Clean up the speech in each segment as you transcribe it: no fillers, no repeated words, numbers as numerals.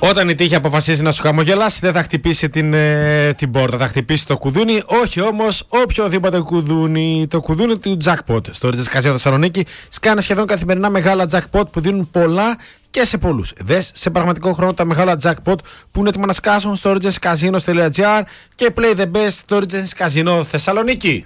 Όταν η τύχη αποφασίζει να σου χαμογελάσει, δεν θα χτυπήσει την πόρτα, θα χτυπήσει το κουδούνι. Όχι όμως οποιοδήποτε κουδούνι. Το κουδούνι του jackpot. Στο Regency Casino Θεσσαλονίκη σκάνε σχεδόν καθημερινά μεγάλα jackpot που δίνουν πολλά και σε πολλούς. Δες σε πραγματικό χρόνο τα μεγάλα jackpot που είναι έτοιμα να σκάσουν στο regencycasino.gr και play the best στο Regency Casino Θεσσαλονίκη.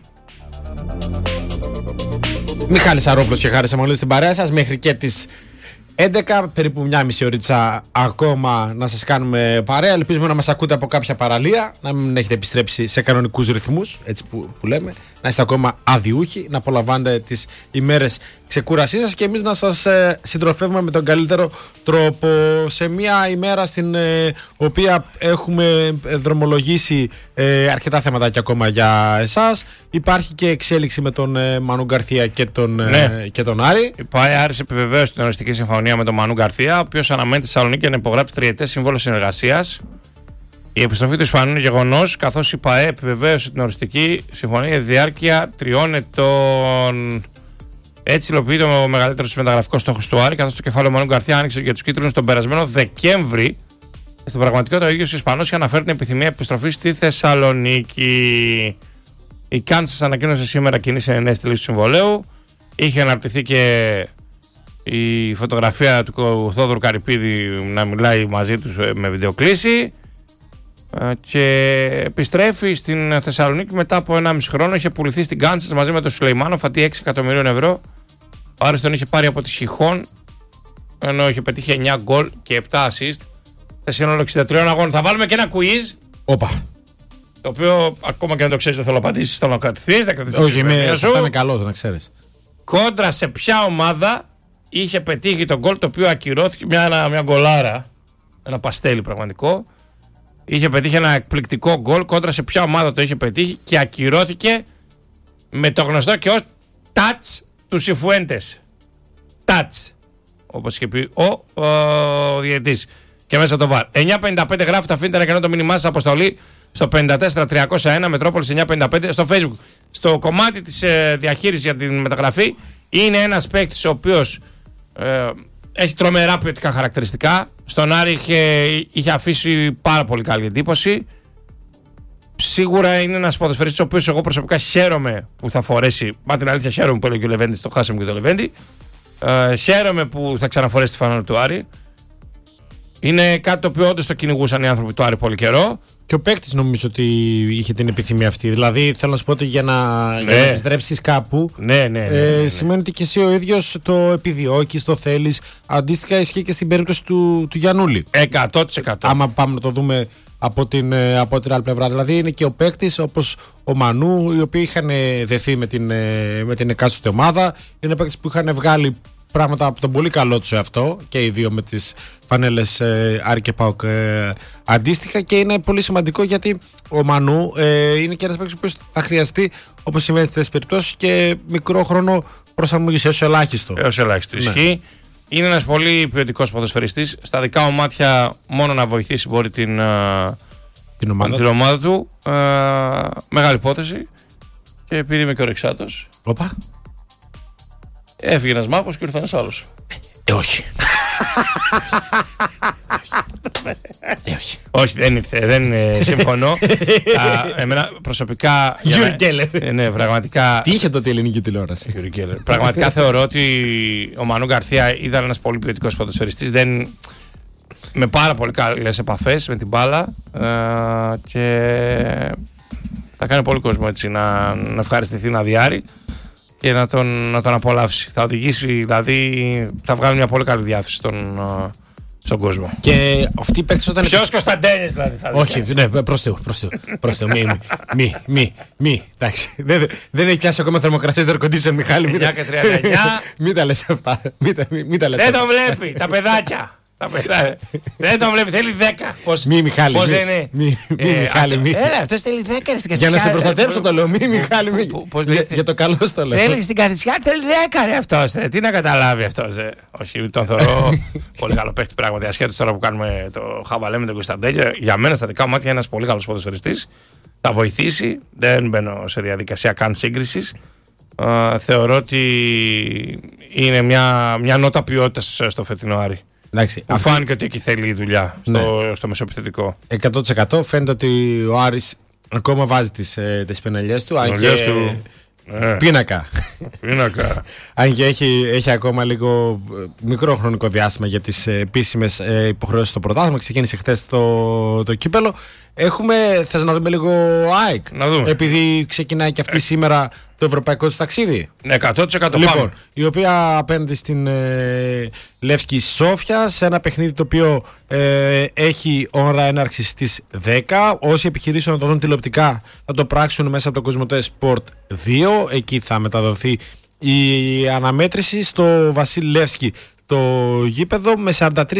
Μιχάλης Αρόπλος και Χάρης Αμανολίδης στην παρέα σας μέχρι και τις 11, περίπου μια μισή ωρίτσα ακόμα να σας κάνουμε παρέα. Ελπίζουμε να μας ακούτε από κάποια παραλία, να μην έχετε επιστρέψει σε κανονικούς ρυθμούς, έτσι που λέμε, να είστε ακόμα αδιούχοι, να απολαμβάνετε τις ημέρες ξεκούρασής σας και εμείς να σας συντροφεύουμε με τον καλύτερο τρόπο σε μια ημέρα στην οποία έχουμε δρομολογήσει αρκετά θέματα και ακόμα για εσάς. Υπάρχει και εξέλιξη με τον Μανού Γκαρθία και τον Άρη. Η ΠΑΕ Άρης επιβεβαίωσε την οριστική συμφωνία με τον Μανού Γκαρθία, ο οποίος αναμένεται στη Θεσσαλονίκη να υπογράψει τριετές σύμβολο συνεργασίας. Η επιστροφή του Ισπανού είναι γεγονός, καθώς η ΠΑΕ επιβεβαίωσε την οριστική συμφωνία για διάρκεια 3 ετών. Έτσι υλοποιείται ο μεγαλύτερος μεταγραφικός στόχος του Άρη, καθώς το κεφάλαιο Μανού Γκαρθία άνοιξε για τους κίτρινους τον περασμένο Δεκέμβρη. Στην πραγματικότητα, ο ίδιος Ισπανός είχε αναφέρει την επιθυμία επιστροφής στη Θεσσαλονίκη. Η Κάνσας ανακοίνωσε σήμερα κοινή συνενέση λήψη του συμβολέου. Είχε αναρτηθεί και η φωτογραφία του Θόδωρου Καρυπίδη να μιλάει μαζί τους με βιντεοκλήση. Και επιστρέφει στην Θεσσαλονίκη μετά από 1,5 χρόνο. Είχε πουληθεί στην Κάνσας μαζί με τον Σουλεϊμάνοφ αντί 6 εκατομμυρίων ευρώ. Ο Άρης τον είχε πάρει από τη Χιχόν, ενώ είχε πετύχει 9 γκολ και 7 assist σε σύνολο 63 αγώνων. Θα βάλουμε και ένα quiz. Όπα. Το οποίο ακόμα και αν το ξέρεις δεν θέλω να απαντήσεις, θέλω να κρατηθείς. Όχι, θα είμαι καλός να ξέρεις. Κόντρα σε ποια ομάδα είχε πετύχει τον γκολ το οποίο ακυρώθηκε, μια γκολάρα, ένα παστέλι πραγματικό. Είχε πετύχει ένα εκπληκτικό γκολ, κόντρα σε ποια ομάδα το είχε πετύχει και ακυρώθηκε με το γνωστό και ως touch του Σιφουέντες. Touch, όπως είχε πει ο διαιτητής. Και μέσα το βαρ. 9.55 γράφει, θα αφήνετε να κάνετε το μήνυμά σας αποστολή στο 54301 Μετρόπολης 955 στο Facebook. Στο κομμάτι της διαχείρισης για την μεταγραφή είναι ένας παίκτης ο οποίος έχει τρομερά ποιοτικά χαρακτηριστικά. Στον Άρη είχε αφήσει πάρα πολύ καλή εντύπωση. Σίγουρα είναι ένας ποδοσφαιριστής ο οποίος εγώ προσωπικά χαίρομαι που θα φορέσει. Μα την αλήθεια χαίρομαι που έλεγε ο Λεβέντης, το χάσαμε και το Λεβέντη. Χαίρομαι που θα ξαναφορέσει τη φανέλα του Άρη. Είναι κάτι το οποίο όντως το κυνηγούσαν οι άνθρωποι του Άρη πολύ καιρό. Και ο παίκτης νομίζω ότι είχε την επιθυμία αυτή. Δηλαδή θέλω να σου πω ότι για να επιστρέψεις κάπου σημαίνει ότι και εσύ ο ίδιος το επιδιώκεις, το θέλεις. Αντίστοιχα ισχύει και στην περίπτωση του Γιαννούλη. 100%. Άμα πάμε να το δούμε από την άλλη πλευρά. Δηλαδή είναι και ο παίκτης όπως ο Μανού, οι οποίοι είχαν δεθεί με την εκάστοτε ομάδα. Είναι παίκτης που είχαν βγάλει πράγματα από τον πολύ καλό του εαυτό και οι δύο με τις φανέλες Άρη και ΠΑΟΚ αντίστοιχα, και είναι πολύ σημαντικό γιατί ο Μανού είναι και ένας παίκτης που θα χρειαστεί, όπως συμβαίνει στις περιπτώσεις, και μικρό χρόνο προσαρμογής έως ελάχιστο. Έως ελάχιστο ισχύει. Είναι ένας πολύ ποιοτικός ποδοσφαιριστής. Στα δικά μου μάτια μόνο να βοηθήσει μπορεί την ομάδα του. Μεγάλη υπόθεση. Και επειδή είμαι και ορεξάτος, έφυγε ένας μάχος και ήρθε ένας άλλος. Όχι. Όχι, δεν ήρθε, δεν συμφωνώ. Εμένα προσωπικά. Γιούρι Κέλλερ. Ναι, πραγματικά. Τι είχε τότε η ελληνική τηλεόραση. Γιούρι Κέλλερ. Πραγματικά θεωρώ ότι ο Μανού Γκαρθία ήταν ένας πολύ ποιοτικός ποδοσφαιριστής. Με πάρα πολύ καλές επαφές με την μπάλα. Και θα κάνει πολύ κόσμο έτσι να ευχαριστηθεί, να διάρει και να τον απολαύσει. Θα οδηγήσει, δηλαδή, θα βγάλει μια πολύ καλή διάθεση στον κόσμο. Και αυτοί οι παίκτες όταν. Ποιος Κωνσταντέλιας δηλαδή θα δει. Όχι, ναι, προς Θεού. Μη. Εντάξει. Δεν έχει πιάσει ακόμα θερμοκρασία το air condition, Μιχάλη. 9 και 39. Μην τα λες αυτά. Δεν το βλέπει, τα παιδάκια. Δεν τον βλέπει, θέλει 10. Μη, Μιχάλη. Πώς δεν είναι. Μη, Μιχάλη. Έλα, αυτός θέλει 10 στην καθησιά. Για να σε προστατεύσω το λέω. Μη, Μιχάλη. Για το καλό στο λέω. Θέλει στην καθησιά, θέλει 10 ρε αυτός. Τι να καταλάβει αυτός. Όχι, τον θεωρώ πολύ καλό παίχτη πράγματι. Ασχέτως τώρα που κάνουμε το χαβαλέ με τον Κωνσταντέλια. Για μένα στα δικά μου μάτια είναι ένας πολύ καλός ποδοσφαιριστής. Θα βοηθήσει. Δεν μπαίνω σε διαδικασία καν σύγκρισης. Θεωρώ ότι είναι μια νότα ποιότητας στο φετινό Άρη. Εντάξει, Που φάνηκε ότι εκεί θέλει η δουλειά στο μεσοεπιθετικό. 100% φαίνεται ότι ο Άρης ακόμα βάζει τις πενελιές του. Αν και πίνακα. Αν και έχει ακόμα λίγο μικρό χρονικό διάστημα για τις επίσημες υποχρεώσεις στο πρωτάθλημα. Ξεκίνησε χθες το κύπελο. Θες να δούμε λίγο ΑΕΚ? Να δούμε. Επειδή ξεκινάει και αυτή σήμερα το ευρωπαϊκό της ταξίδι. Ναι, 100%. Λοιπόν, η οποία απέναντι στην Λεύσκη Σόφια, σε ένα παιχνίδι το οποίο έχει ώρα έναρξης στις 10. Όσοι επιχειρήσουν να το δουν τηλεοπτικά θα το πράξουν μέσα από το Κοσμοτέ Sport 2. Εκεί θα μεταδοθεί η αναμέτρηση στο Βασίλη Λεύσκη το γήπεδο, με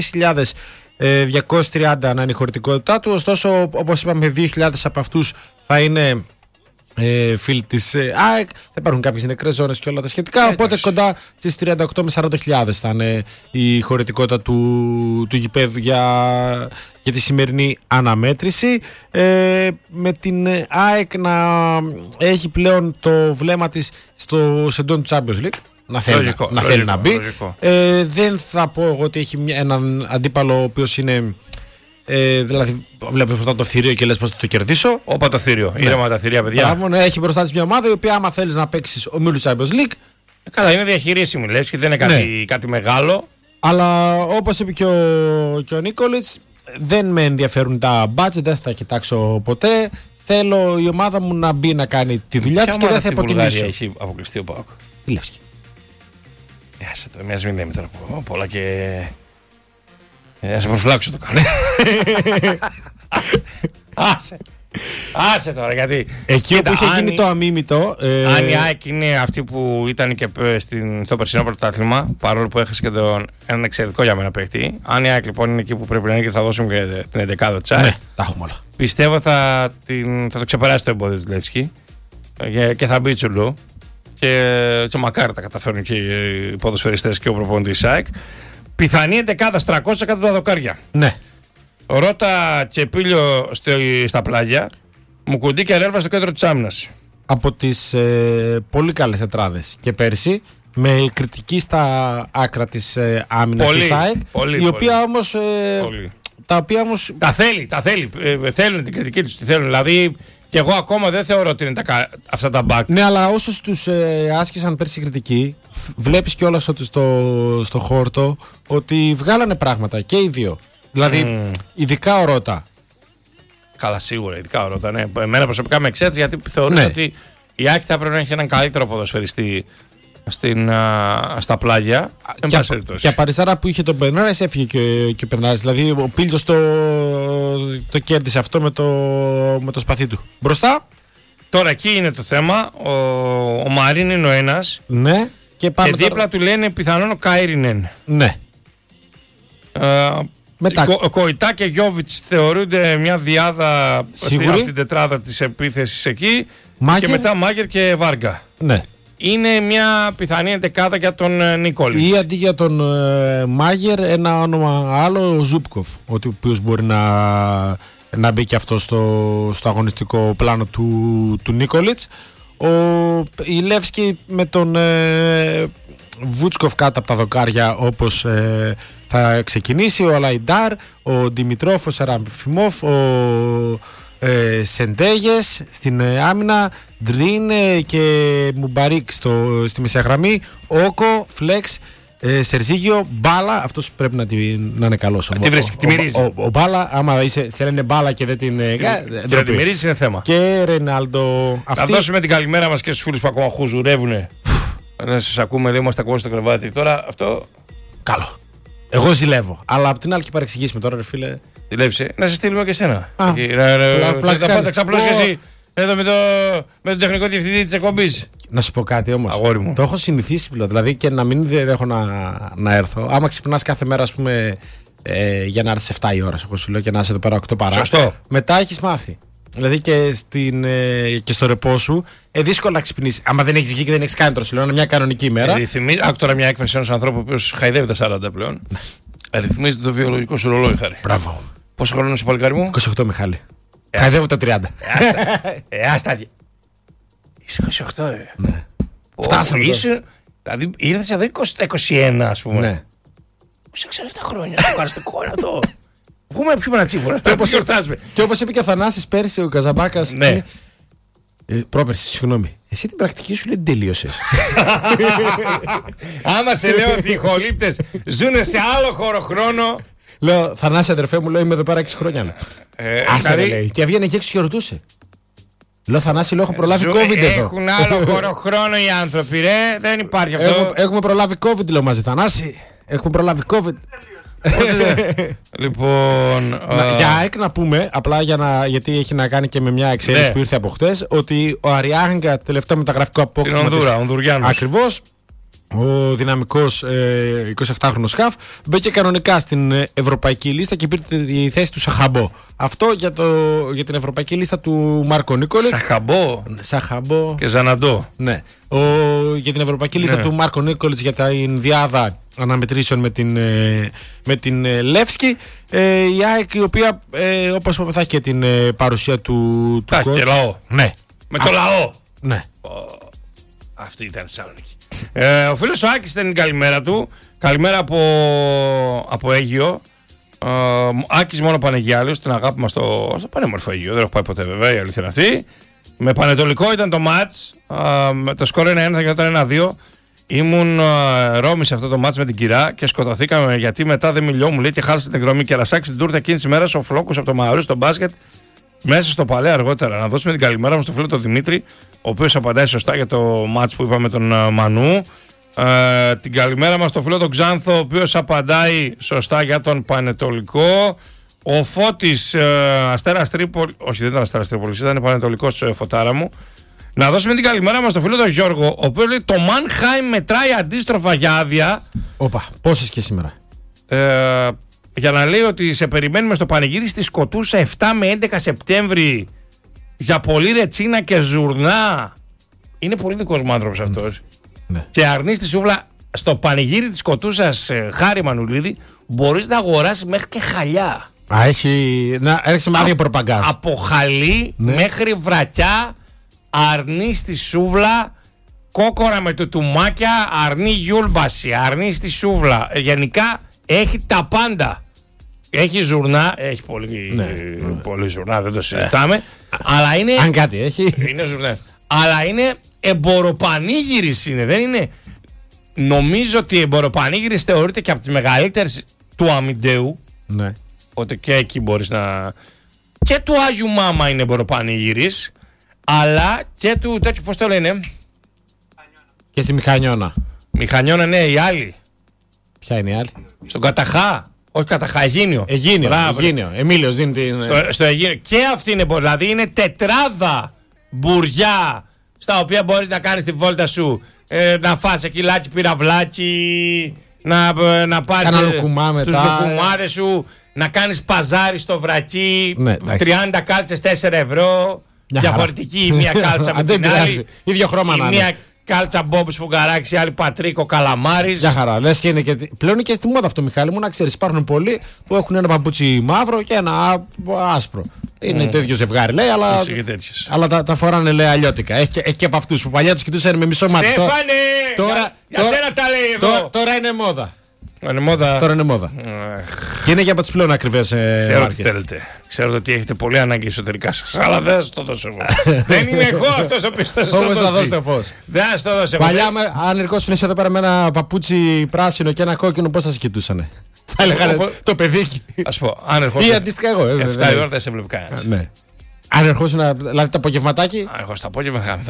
43.230 να είναι η χωρητικότητά του. Ωστόσο, όπως είπαμε, 2.000 από αυτούς θα είναι φίλοι της ΑΕΚ. Θα υπάρχουν κάποιες νεκρές ζώνες και όλα τα σχετικά. Οπότε κοντά στις 38 με 40.000 θα είναι η χωρητικότητα του γηπέδου για τη σημερινή αναμέτρηση. Με την ΑΕΚ να έχει πλέον το βλέμμα της στο σεντόν του Champions League. Να θέλει να μπει. Δεν θα πω εγώ ότι έχει έναν αντίπαλο ο οποίος είναι. Δηλαδή, βλέπεις μπροστά το θηρίο και λες πώς θα το κερδίσω. Όπα το θηρίο. Ήρεμα τα θηρία, παιδιά. Μπράβο, ναι, έχει μπροστά της μια ομάδα η οποία, άμα θέλεις να παίξεις ομίλους Champions League. Καλά, είναι διαχειρίσιμη, λες, και δεν είναι κάτι μεγάλο. Αλλά όπως είπε και ο Νίκολιτς, δεν με ενδιαφέρουν τα budget, δεν θα τα κοιτάξω ποτέ. Θέλω η ομάδα μου να μπει να κάνει τη δουλειά της και δεν θα υποτιμήσω. Έχει αποκλειστεί ο ΠΑΟΚ? Τι Λεύσκη. Μιας μην λέμε τώρα πολλά και. Να σε προφυλάξω το κάνω. Άσε τώρα, γιατί. Εκεί όπου είχε γίνει το αμίμητο. Αν η ΑΕΚ είναι αυτή που ήταν και στο περσινό πρωτάθλημα, παρόλο που έχασε και έναν εξαιρετικό για μένα παίκτη. Αν η ΑΕΚ λοιπόν είναι εκεί που πρέπει να είναι και θα δώσουμε και την 11η τσάι. Ναι, τα έχουμε όλα. Πιστεύω θα το ξεπεράσει το εμπόδιο της Λεύσκη και θα μπει τσουλού. Και μακάρι τα καταφέρουν και οι ποδοσφαιριστές και ο προπονητής της ΑΕΚ. Πιθανή 11 300 κάτω τα δοκάρια. Ναι. Ρώτα και Πίλιο στα πλάγια. Μουκουντή και Ρέλβα στο κέντρο της άμυνας. Από τις πολύ καλές τετράδες και πέρσι, με κριτική στα άκρα της άμυνας της ΑΕΚ, η οποία όμως. Τα οποία όμως. Τα θέλει. Θέλουν την κριτική τους. Θέλουν. Δηλαδή, και εγώ ακόμα δεν θεωρώ ότι είναι αυτά τα μπακ. Ναι, αλλά όσους τους άσκησαν πέρσι κριτική, βλέπεις κιόλας ότι στο χόρτο ότι βγάλανε πράγματα και οι δύο. Δηλαδή, ειδικά ο Ρώτα. Καλά, σίγουρα, ειδικά ο Ρώτα. Ναι. Εμένα προσωπικά με εξέτασε, γιατί θεωρούσα ότι η ΑΕΚ θα πρέπει να έχει έναν καλύτερο ποδοσφαιριστή στα πλάγια. Και από αριστερά που είχε τον Περνάρες έφυγε και ο Περνάρες. Δηλαδή ο Πίλιος το κέρδισε αυτό με το σπαθί του. Μπροστά. Τώρα εκεί είναι το θέμα. Ο Μαρίν είναι ο ένας. Ναι. Και δίπλα του λένε πιθανόν ο Κάιρινεν. Ναι. Κοϊτά και Γιόβιτς θεωρούνται μια διάδα από την τετράδα της επίθεσης εκεί. Μάγκερ. Και μετά Μάγκερ και Βάργκα. Ναι. Είναι μια πιθανή εντεκάδα για τον Νίκολιτς. Ή αντί για τον Μάγερ, ένα όνομα άλλο, ο Ζούπκοφ, ο οποίος μπορεί να μπει και αυτό στο αγωνιστικό πλάνο του Νίκολιτς. Η Λεύσκη με τον Βούτσκοφ κάτω από τα δοκάρια, όπως θα ξεκινήσει, ο Αλαϊντάρ, ο Δημητρόφ, ο Σεραφιμόφ, ο Σεντέγες στην άμυνα, Ντρίν και Μουμπαρίκ στη μεσαία γραμμή, Όκο, Φλεξ, Σερζίγιο, Μπάλα. Αυτός πρέπει να είναι καλός. Τη μυρίζει. Ο Μπάλα, άμα σε λένε Μπάλα και δεν την. Και τη μυρίζει είναι θέμα. Και Ρενάλντο. Θα δώσουμε την καλημέρα μας και στους φίλους που ακόμα χουζουρεύουνε. Να σας ακούμε, λέει, είμαστε ακόμα στο κρεβάτι. Τώρα αυτό. Καλό. Εγώ ζηλεύω. Αλλά απ' την άλλη και παρεξηγήσουμε τώρα, ρε φίλε. Ζηλεύσε. Να σε στείλουμε και εσένα. Θα πάτε ξαπλώσει εσύ εδώ με τον τεχνικό διευθυντή της εκπομπής. Να σου πω κάτι όμως. Αγόρι μου. Το έχω συνηθίσει πλέον. Δηλαδή και να μην έχω να έρθω. Άμα ξυπνάς κάθε μέρα, ας πούμε, για να έρθεις 7 η ώρα, εγώ σου λέω, και να είσαι εδώ πέρα 8 παρά. Σωστό. Μετά έχεις μάθει. Δηλαδή και στο ρεπό σου, δύσκολα να ξυπνήσεις. Άμα δεν έχεις βγει και δεν έχεις κάνει τροσιλό, είναι μια κανονική ημέρα. Άκου τώρα μια έκφραση ενός ανθρώπου ο οποίος χαϊδεύει τα 40 πλέον. Ρυθμίζεται το βιολογικό σου ρολόι, Χάρη. Μπράβο. Πόσο χρόνο είσαι, παλικάρι μου? 28, Μιχάλη. Χαϊδεύω τα 30. Άστα. Είσαι 28, Ναι. Φτάσαμε. Δηλαδή ήρθες εδώ 21, ας πούμε. Ναι. Σε 6-7 χρόνια. Το καραστικό είναι αυτό. Βγούμε πιούμε ένα τσίπουρα. Και όπως είπε και ο Θανάσης πέρσι, ο Καζαμπάκας. Ναι. Πρόπερση, συγγνώμη. Εσύ την πρακτική σου λέει τελείωσες. Άμα σε λέω ότι οι χολύπτες ζουν σε άλλο χωροχρόνο. Λέω, Θανάση αδερφέ μου, λέω είμαι εδώ πέρα 6 χρόνια. Άσε ρε, λέει. Και έβγαινε και έξω και ρωτούσε. Λέω, Θανάση, λέω, έχω προλάβει COVID εδώ. Έχουν άλλο χωροχρόνο οι άνθρωποι, ρε. Δεν υπάρχει αυτό. Έχουμε προλάβει COVID, λέω μαζί, Θανάση. Έχουμε προλάβει COVID. Λοιπόν. Για ΑΕΚ να πούμε, απλά γιατί έχει να κάνει και με μια εξέλιξη που ήρθε από χτες, ότι ο Αριάγκα, τελευταίο μεταγραφικό απόκτημα της ακριβώς, ο δυναμικός 28χρονος Σκαφ, μπήκε κανονικά στην ευρωπαϊκή λίστα και πήρε τη θέση του Σαχαμπό. Αυτό για την ευρωπαϊκή λίστα του Μάρκο Νίκολιτς. Σαχαμπό και Ζαναντό. Ναι. Για την ευρωπαϊκή λίστα του Μάρκο Νίκολιτς για την διάδα αναμετρήσεων με την Λεύσκη. Η ΑΕΚ, η οποία όπως είπαμε θα έχει και την παρουσία του θα έχει και λαό. Ναι. Με το λαό. Ναι. Αυτή ήταν η Θεσσαλονίκη. Ο φίλος ο Άκης ήταν η καλημέρα του. Καλημέρα από Αίγυο. Άκης μόνο Πανεγιάλιος, την αγάπη μας στο πανέμορφο Αίγυο. Δεν έχω πάει ποτέ βέβαια, η αλήθεια είναι αυτή. Με Πανετολικό ήταν το μάτς. Το σκορ 1-1, θα γινόταν 1-2. Ήμουν Ρώμη σε αυτό το μάτς με την Κυρά και σκοτωθήκαμε γιατί μετά δεν μιλιό μου λέει και χάλασε την εκδρομή. Και ρασάξει την τούρτα εκείνη τη μέρα ο Φλόκος από το Μαωρί στο μπάσκετ μέσα στο Παλέ αργότερα. Να δώσουμε την καλημέρα μου στο φίλο τον Δημήτρη, ο οποίος απαντάει σωστά για το μάτς που είπαμε τον Μανού. Την καλημέρα μας στο φίλο τον Ξάνθο, ο οποίος απαντάει σωστά για τον Πανετολικό. Ο Φώτης Αστέρας Τρίπολης, όχι δεν ήταν Αστέρας Τρίπολης, ήταν Πανετολικός φωτάρα μου. Να δώσουμε την καλημέρα μας στο φίλο τον Γιώργο, ο οποίος λέει το Μάνχαϊμ μετράει αντίστροφα για άδεια. Όπα, πόσες και σήμερα. Για να λέει ότι σε περιμένουμε στο πανηγύρι στη Σκοτούσα 7 με 11 Σεπτέμβρη για πολύ ρετσίνα και ζουρνά. Είναι πολύ δικός μου άνθρωπος αυτός. Ναι. Και αρνείς τη σούβλα στο πανηγύρι της Σκοτούσας, Χάρη Μανουλίδη, μπορείς να αγοράσεις μέχρι και χαλιά. Έρχεσαι με άδειο προπαγκάζ. Από χαλί μέχρι βρακιά, αρνείς τη σούβλα, κόκορα με τουτουμάκια, αρνεί γιούλμπαση, αρνείς τη σούβλα. Γενικά έχει τα πάντα. Έχει ζουρνά, έχει πολύ ζουρνά, δεν το συζητάμε. Αλλά είναι. Αν κάτι έχει. Είναι ζουρνές. Αλλά είναι εμποροπανήγυρης είναι, δεν είναι. Νομίζω ότι η εμποροπανήγυρης θεωρείται και από τις μεγαλύτερες του αμυντέου. Ναι. Ότι και εκεί μπορείς να. Και του Άγιου Μάμα είναι εμποροπανήγυρης. Αλλά και του τέτοιου, πώς το λένε. Και στη Μηχανιώνα. Μηχανιώνα, ναι, η άλλη. Ποια είναι η άλλη? Στον Καταχά. Όχι Καταχά, Αιγίνιο. Αιγίνιο. Εμίλιος δίνει την. Στο Αιγίνιο. Και αυτή είναι, δηλαδή είναι τετράδα μπουριά στα οποία μπορείς να κάνεις τη βόλτα σου. Να φας κιλάκι πυραυλάκι, να πάρεις τους λουκουμάδες σου, να κάνεις παζάρι στο βρακί, ναι, 30 κάλτσες 4 ευρώ. Διαφορετική η μία κάλτσα με την άλλη. Ίδιο χρώμα να είναι. Μία κάλτσα Μπόμπης Φουγκαράκης, η άλλη Πατρίκο Καλαμάρης. Για χαρά. Λες και είναι και. Πλέον είναι και στη μόδα αυτό, Μιχάλη μου, να ξέρεις. Υπάρχουν πολλοί που έχουν ένα παπούτσι μαύρο και ένα άσπρο. Είναι το ίδιο ζευγάρι, λέει, αλλά τα φοράνε, λέει, αλλιώτικα. Έχει και από αυτούς που παλιά τους κοιτούσαν με μισό μάτι. Στέφανε! Για σένα τα λέει εδώ. Τώρα είναι μόδα. Τώρα είναι μόδα. Και είναι και από τις πλέον ακριβές ξέρω τι θέλετε. Ξέρω ότι έχετε πολύ ανάγκη εσωτερικά σας. Αλλά δεν θα σας το δώσω εγώ. Δεν είμαι εγώ αυτός ο οποίος θα σας το δώσει. Όμως θα δώσετε φως. Δεν θα σας το δώσω εγώ. Παλιά, αν ερχόσουν εδώ πέρα με ένα παπούτσι πράσινο και ένα κόκκινο, πώς θα σας κοιτούσανε? Θα έλεγα το παιδίκι. Ας πω, αν ερχόσουν. Ή αντίστοιχα εγώ. 7 η ώρα δεν σε βλέπει κανένας. Ναι. Αν ερχόσουν, δηλαδή το απογευματάκι. Αν ερχόσουν το απόγευμα, θα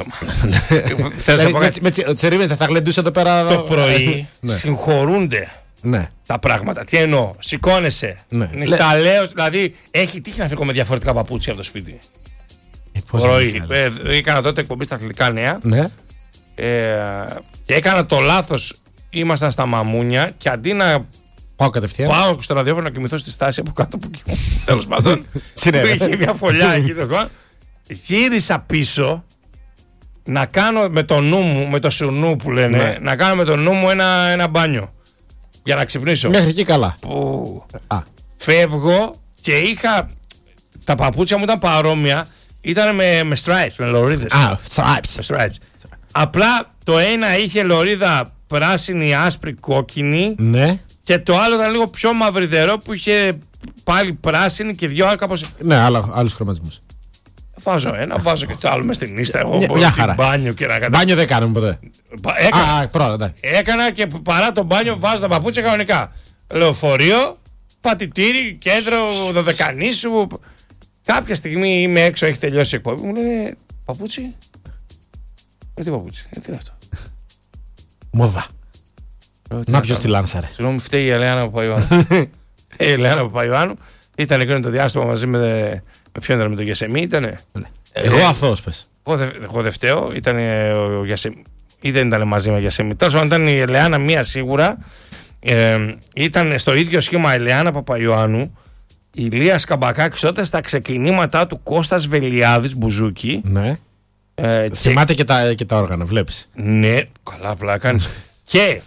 με τσερίμεντα θα γλεντούσε εδώ πέρα. Το πρωί συγχωρούνται. Ναι. Τα πράγματα. Τι εννοώ, σηκώνεσαι. Νησταλέος, δηλαδή έχει τύχει να φύγω με διαφορετικά παπούτσια από το σπίτι. Πρωί. Έκανα τότε εκπομπή στα Αθλητικά Νέα. Ναι. Και έκανα το λάθος. Ήμασταν στα Μαμούνια και αντί να πάω κατευθείαν. Πάω στο ραδιόφωνο να κοιμηθώ στη στάση από κάτω που τέλος πάντων. Είχε μια φωλιά εκεί. Γύρισα πίσω να κάνω με το νου μου, με το σουρνού που λένε, να κάνω με το νου μου ένα μπάνιο. Για να ξυπνήσω. Μέχρι εκεί καλά. Φεύγω και είχα. Τα παπούτσια μου ήταν παρόμοια. Ήταν με stripes, με λωρίδες. Stripes. Απλά το ένα είχε λωρίδα πράσινη, άσπρη, κόκκινη. Ναι. Και το άλλο ήταν λίγο πιο μαυριδερό που είχε πάλι πράσινη και δυο κάπως. Ναι, άλλους χρωματισμούς. Βάζω ένα, βάζω και το άλλο μες στην ίστα. Εγώ Μια χαρά. Μπάνιο και να Μπάνιο δεν κάνουμε ποτέ. Έκανα και παρά το μπάνιο βάζω τα παπούτσια κανονικά. Λεωφορείο, πατητήρι, κέντρο, Δωδεκανήσου. Κάποια στιγμή είμαι έξω, έχει τελειώσει η εκπομπή. Μου λένε παπούτσι. Τι παπούτσι, τι είναι αυτό. Μόδα. Να ποιος τη λάνσαρε. Συγγνώμη, φταίει η Ελεάνα Παπαϊωάννου. Η Ελεάνα Παπαϊωάννου ήταν εκείνο το διάστημα μαζί με ποιον ήταν, με τον Γεσεμί ήτανε. Εγώ αθώος πες. Εγώ δεν φταίω, ήταν ο Γεσεμί. Ή δεν ήταν μαζί με Γεσεμί. Τέλος πάντων ήταν η Ελεάνα μία σίγουρα. Ήταν στο ίδιο σχήμα Ελεάνα Παπαϊωάννου. Η Λία Σκαμπακάκης τότε στα ξεκινήματά του Κώστας Βελιάδης Μπουζούκι. Ναι. Θυμάται και τα όργανα, βλέπεις. Ναι, καλά απλά κάνεις. Και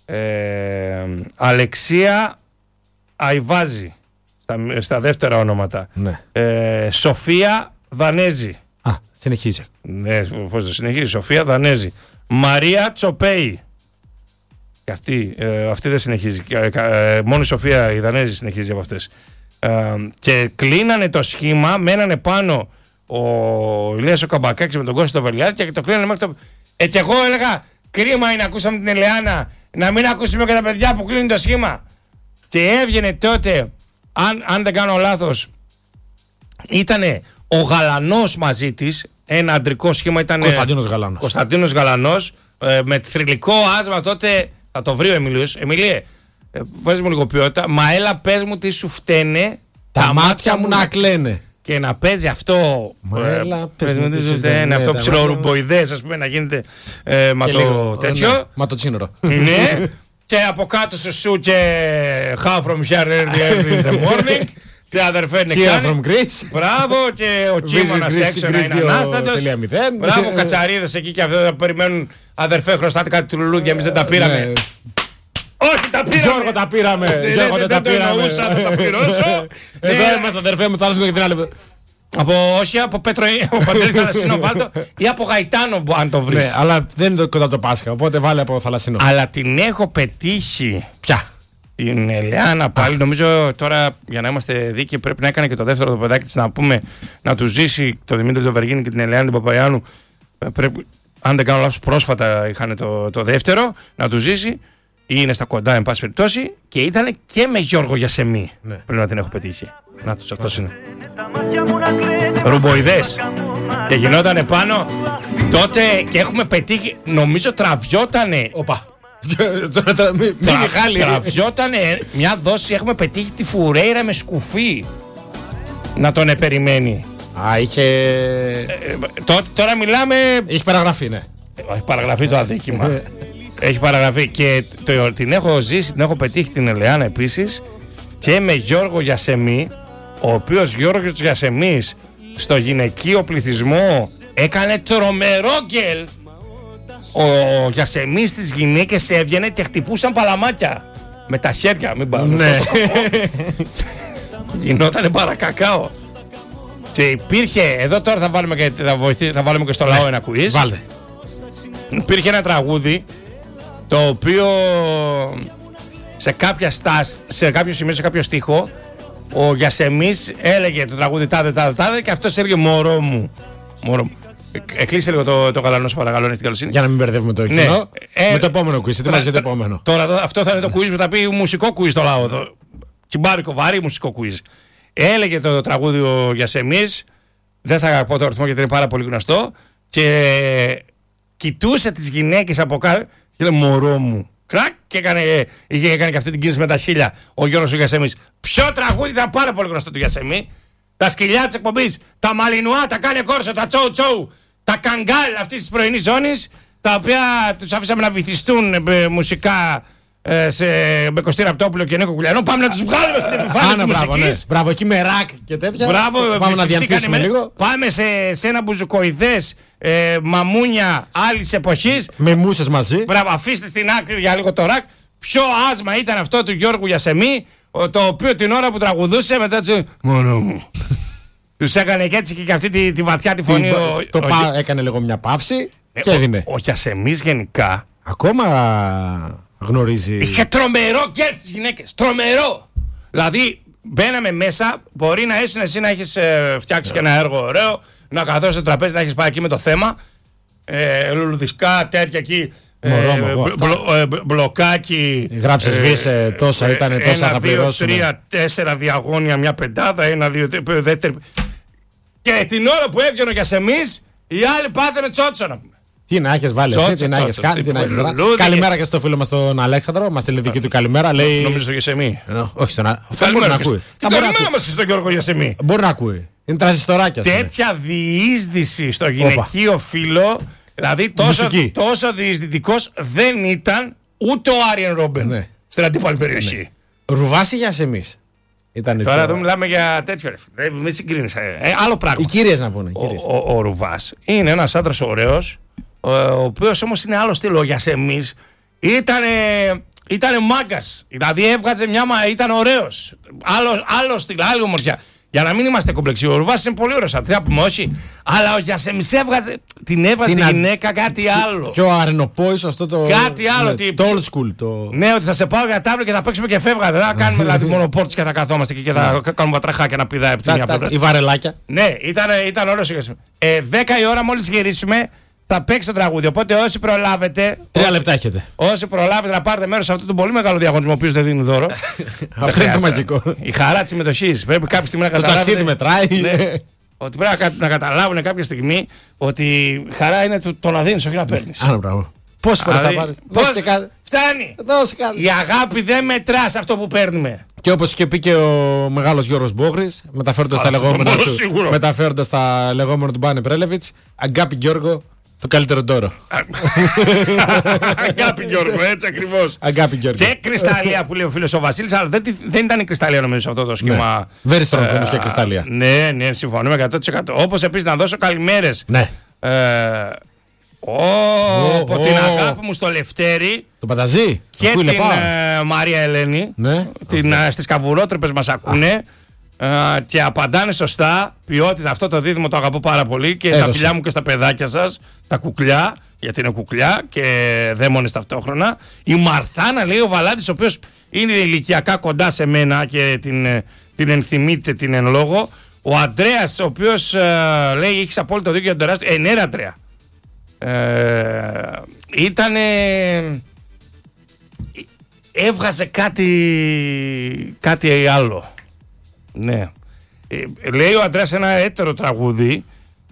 Αλεξία Αϊβάζη στα δεύτερα ονόματα. Ναι. Σοφία Δανέζη. Συνεχίζει. Ναι, πώς το συνεχίζει. Σοφία Δανέζη. Μαρία Τσοπέη. Και αυτή δεν συνεχίζει. Μόνο η Σοφία η Δανέζη συνεχίζει από αυτές. Και κλείνανε το σχήμα, μένανε πάνω ο Ηλίας ο Καμπακάκης με τον Κώστα το Βελιάδη και το κλείνανε μέχρι το. Έτσι, εγώ έλεγα κρίμα είναι ακούσαμε την Ελεάνα, να μην ακούσουμε και τα παιδιά που κλείνουν το σχήμα. Και έβγαινε τότε, αν δεν κάνω λάθος, ήτανε ο Γαλανός μαζί της. Ένα αντρικό σχήμα ήταν. Κωνσταντίνος Γαλανός. Με θρυλικό άσμα τότε. Θα το βρει ο Εμίλιος. Εμίλιε, βάζεις μου λίγο ποιότητα. Μα έλα, πες μου τι σου φταίνε. Τα μάτια μου να κλαίνε. Και να παίζει αυτό. Μα έλα, πες μου τι σου φταίνε. Αυτό ψιλορουμποειδές, ας πούμε, να γίνεται. Μα το τέτοιο. Μα το τσίνορο. Ναι. Και από κάτω σου και How from here early in the morning. Και αδερφέ είναι from Greece. Μπράβο, και ο Κίμωνας έξω να είναι ανάστατος. Μπράβο, κατσαρίδες εκεί και αυτοί θα περιμένουν. Αδερφέ, χρωστάτε κάτι του λουλούδια, εμείς δεν τα πήραμε. Όχι, τα πήραμε. Γιώργο, τα πήραμε. Γιώργο, δεν τα πήραμε. Δεν το εννοούσα, θα τα πληρώσω. Εδώ είμαστε, αδερφέ μου, θα έρθουμε και την άλλη. Όχι, από Πέτρο ή από Παντελή Θαλασσίνο βάλτο ή από Γαϊτάνο, αν το βρεις. Ναι, αλλά δεν είναι κοντά το Πάσχα, οπότε βάλε από Θαλασσίνο. Αλλά την έχω πετύχει. Ποια? Την Ελεάνα πάλι. Νομίζω τώρα, για να είμαστε δίκαιοι, πρέπει να έκανε και το δεύτερο το παιδάκι της, να πούμε, να του ζήσει το Δημήτρη το Βεργίνη και την Ελεάνα την Παπαϊωάννου. Πρέπει, αν δεν κάνω λάθος, πρόσφατα είχαν το δεύτερο, να του ζήσει. Ή είναι στα κοντά, εν πάση περιπτώσει. Και ήταν και με Γιώργο Γιασεμί. Ναι. Πρέπει να την έχω πετύχει. Να τους, αυτός είναι. Ρουμποειδές. Και γινότανε πάνω. Τότε και έχουμε πετύχει. Νομίζω τραβιότανε. Οπα. Τραβιότανε μια δόση. Έχουμε πετύχει τη Φουρέιρα με σκουφί. Να τον περιμένει. Είχε. Τώρα μιλάμε. Έχει παραγραφεί, ναι. Έχει παραγραφεί το αδίκημα. Έχει παραγραφεί και την έχω ζήσει, την έχω πετύχει την Ελεάνα επίσης και με Γιώργο Γιασεμί, ο οποίος Γιώργος Γιασεμής στο γυναικείο πληθυσμό έκανε τρομερό γκέλ. Ο Γιασεμής στις γυναίκες έβγαινε και χτυπούσαν παλαμάκια με τα χέρια, μην πάω. Ναι. Γινότανε παρακακάο. Και υπήρχε, εδώ τώρα θα βάλουμε και στο λαό ένα quiz. Βάλτε. Υπήρχε ένα τραγούδι το οποίο σε κάποια στάση, σε κάποιο σημείο, σε κάποιο στίχο, ο Γιασεμής έλεγε το τραγούδι τάδε και αυτός έλεγε μωρό μου. Κλείσε λίγο το γαλανό σου παρακαλώ, είναι στην καλοσύνη. Για να μην μπερδεύουμε το κοινό. Ναι. Με το επόμενο quiz, ετοιμάζει για το επόμενο. Τώρα αυτό θα είναι το quiz που θα πει μουσικό quiz στο λαό. Τσιμπάρικο, βαρύ μουσικό quiz. Έλεγε το τραγούδι ο Γιασεμής, δεν θα πω το αριθμό γιατί είναι πάρα πολύ γνωστό, και κοιτούσε τις γυναίκες από κάτω και λέει μωρό μου. Κρακ, και είχε κάνει και αυτή την κίνηση με τα χείλια ο Γιώργος ο Γιασεμής. Ποιο τραγούδι ήταν πάρα πολύ γνωστό του Γιασεμί? Τα σκυλιά της εκπομπής, τα μαλινουά, τα κάνε κόρσο, τα τσόου τσόου, τα καγκάλ αυτής της πρωινής ζώνης, τα οποία τους αφήσαμε να βυθιστούν μουσικά με Κωστή Ραπτόπουλο και Νίκο Κουλιανό. Πάμε να τους βγάλουμε στην επιφάνεια της μουσικής. Ναι. Μπράβο, εκεί με ρακ και τέτοια. Μπράβο, πάμε να διανθίσουμε λίγο. Πάμε σε ένα μπουζουκοειδές μαμούνια άλλης εποχής. Με μουσες μαζί. Μπράβο, αφήστε στην άκρη για λίγο το ρακ. Ποιο άσμα ήταν αυτό του Γιώργου Γιασεμί, το οποίο την ώρα που τραγουδούσε μετά μόνο μου. Τους έκανε και έτσι και αυτή τη βαθιά τη φωνή. Έκανε λίγο μια παύση και έδινε. Ο Γιασεμής γενικά. Ακόμα γνωρίζει. Είχε τρομερό γκέλ στις γυναίκες. Τρομερό! Δηλαδή, μπαίναμε μέσα, μπορεί να ήσουν εσύ να έχεις φτιάξει και ένα έργο ωραίο, να καθόσεις στο τραπέζι, να έχεις πάει εκεί με το θέμα. Λουλουδισκά, τέτοια εκεί. Μπλοκάκι. Γράψες βίσε τόσα, ήταν τόσα θα πληρώσουμε. 1, 2, 3, 4 διαγώνια, μια πεντάδα, 1, 2, 3, δεύτερη. Και την ώρα που έβγαινε ο Γιασεμής, οι άλλοι πάθαινε τσότσο να πούμε. Τι να έχεις βάλει εσύ, τι να έχεις κάνει, τι να έχεις δράσει. Καλημέρα και στο φίλο μας τον Αλέξανδρο, μας στείλει δική του καλημέρα. Νομίζω στο Γιασεμί. Όχι στον Αλέξανδρο. Θα μπορεί να ακούει. Καλημέρα μας στον Γιώργο Γιασεμί. Μπορεί να ακούει. Είναι τρανζιστοράκια. Τέτοια διείσδυση στο γυναικείο φύλο, δηλαδή τόσο διεισδυτικός δεν ήταν ούτε ο Άριεν Ρόμπεν στην αντίπαλη περιοχή. Ρουβάς ή Γιασεμής. Τώρα εδώ μιλάμε για τέτοιο. Μην συγκρίνεις. Άλλο πράγμα. Οι κυρίες να πούνε. Ο Ρουβάς είναι ένας άντρας ωραίος, ο οποίος όμως είναι άλλο στυλ. Ο Γιασεμής ήτανε μάγκας. Δηλαδή έβγαζε ήταν ωραίος. Άλλο στυλ, άλλη ομορφιά. Για να μην είμαστε κομπλεξοί, ο Ρουβάς είναι πολύ ωραίος. Θα πούμε όχι. Αλλά ο Γιασεμής την έβγαζε τη γυναίκα κάτι άλλο. Πιο αρενοπόης αυτό το. Κάτι άλλο. Το old school. Ναι, ότι θα σε πάω για τάβλο και θα παίξουμε και φεύγα. Δεν θα κάνουμε δηλαδή μόνο πόρτες και θα καθόμαστε και θα κάνουμε βατραχάκια να πηδάει από τη μια πλευρά. Η βαρελάκια. Ναι, ήταν ωραίος ο Γιασεμής. 10 η ώρα μόλις γυρίσουμε. Θα παίξει το τραγούδι. Οπότε όσοι προλάβετε. 3 λεπτά έχετε. Όσοι προλάβετε να πάρετε μέρος σε αυτό το πολύ μεγάλο διαγωνισμό, ο οποίος δεν δίνει δώρο. Αυτό είναι το μαγικό. Η χαρά της συμμετοχής. Πρέπει κάποια στιγμή να καταλάβουν. Το ταξίδι μετράει. Ναι, ότι πρέπει να καταλάβουν κάποια στιγμή ότι η χαρά είναι το να δίνεις, όχι να παίρνεις. Άλλο πράγμα. Πόσες φορές θα πάρεις. Φτάνει. Η αγάπη δεν μετρά σε αυτό που παίρνουμε. Και όπως είχε πει και ο μεγάλος Γιώργος Μπόχρης, μεταφέροντας τα λεγόμενα του Μπάνε Πρέλεβιτς, Αγκάπη Γιώργο, το καλύτερο ντόρο. Αγκάπη Γιώργο, έτσι ακριβώς. Αγκάπη Γιώργο. Και κρυσταλλία που λέει ο φίλος ο Βασίλης, αλλά δεν ήταν η κρυσταλλία νομίζω σε αυτό το σχήμα. Very strong όμως και κρυσταλλία. Ναι, συμφωνούμε 100%. Όπως επίσης να δώσω καλημέρες. Ναι. Από την αγάπη μου στο Λευτέρη. Το Παταζή. Και την Μαρία Ελένη. Στις καβουρότρεπες μας ακούνε. Και απαντάνε σωστά. Ποιότητα, αυτό το δίδυμο το αγαπώ πάρα πολύ. Και τα φιλιά μου και στα παιδάκια σας, τα κουκλιά, γιατί είναι κουκλιά και δαίμονες ταυτόχρονα. Η Μαρθάνα, λέει ο Βαλάντης, ο οποίος είναι ηλικιακά κοντά σε μένα και την ενθυμείτε την εν λόγω. Ο Αντρέας, ο οποίος λέει: έχεις απόλυτο δίκιο για τον τεράστιο. Ναι, Αντρέα. Έβγαζε κάτι άλλο. Ναι. Λέει ο Αντρέας ένα έτερο τραγούδι,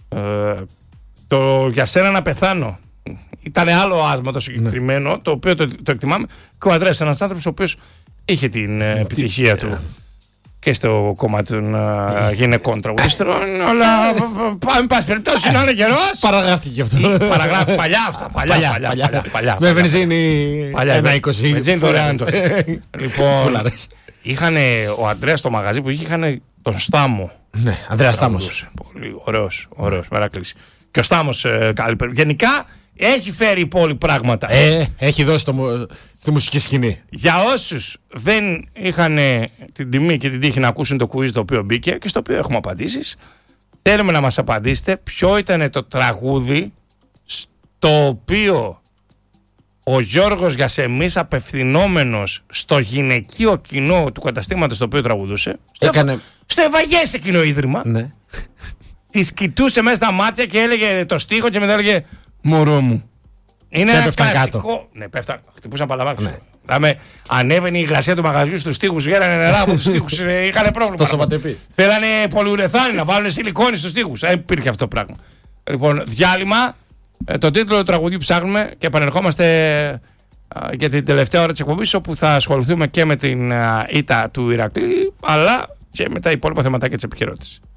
το «Για σένα να πεθάνω». Ήταν άλλο άσμα το συγκεκριμένο, το οποίο το εκτιμάμε. Και ο Αντρέας ένας άνθρωπος ο οποίος είχε την επιτυχία του και στο κομμάτι των γυναικών τραγουδιστρών, αλλά πάμε πάση περιπτώσει να είναι καιρός. Παραγράφηκε αυτό. Παραγράφει παλιά αυτά. Παλιά. Με βενζίνη 1,20. Βενζίνη δωρεάν. Λοιπόν, ο Αντρέας στο μαγαζί που είχαν τον Στάμο. Ναι, Ανδρέας Στάμος. Πολύ ωραίος, μεράκλης. Και ο Στάμος γενικά έχει φέρει η πόλη πράγματα. Έχει δώσει στη μουσική σκηνή. Για όσους δεν είχαν την τιμή και την τύχη να ακούσουν το quiz το οποίο μπήκε και στο οποίο έχουμε απαντήσεις, θέλουμε να μας απαντήσετε ποιο ήταν το τραγούδι στο οποίο ο Γιώργος Γιασεμής, απευθυνόμενος στο γυναικείο κοινό του καταστήματος το οποίο τραγουδούσε, στο Ευαγές εκείνο ίδρυμα, ναι. Τις κοιτούσε μέσα στα μάτια και έλεγε το στίχο και μετά έλεγε «Μωρό μου». Είναι ένα κλασικό. Ναι, πέφταν, χτυπούσαν παλαμάκια. Ναι. Ανέβαινε η υγρασία του μαγαζιού στους τοίχους, γέρανε νερά από τους τοίχους, είχαν πρόβλημα. Θέλανε πολυουρεθάνη να βάλουν σιλικόνη στους τοίχους. Δεν υπήρχε αυτό το πράγμα. Λοιπόν, διάλειμμα. Το τίτλο του τραγουδιού ψάχνουμε και επανερχόμαστε για την τελευταία ώρα της εκπομπής, όπου θα ασχοληθούμε και με την ήττα του Ηρακλή, αλλά και με τα υπόλοιπα θεματάκια της επικαιρότητας.